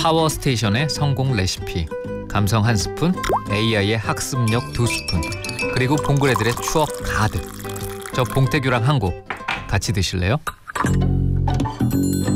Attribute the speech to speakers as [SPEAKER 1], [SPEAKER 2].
[SPEAKER 1] 파워스테이션의 성공 레시피, 감성 한 스푼, AI의 학습력 2스푼, 그리고 봉그레들의 추억 가득. 저 봉태규랑 한 곡 같이 드실래요?